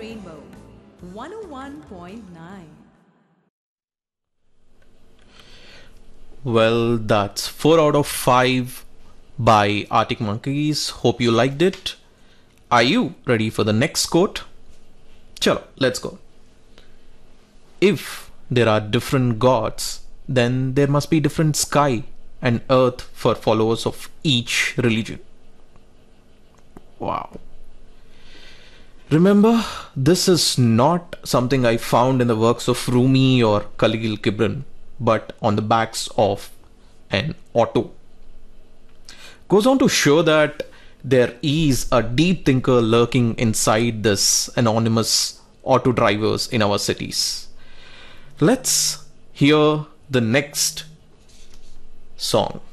Rainbow 101.9. Well, that's 4 out of 5 by Arctic Monkeys. Hope you liked it. Are you ready for the next quote? Chalo, let's go. If there are different gods, then there must be different sky and earth for followers of each religion. Wow. Remember, this is not something I found in the works of Rumi or Khalil Gibran, but on the backs of an auto. Goes on to show that there is a deep thinker lurking inside this anonymous auto drivers in our cities. Let's hear the next song.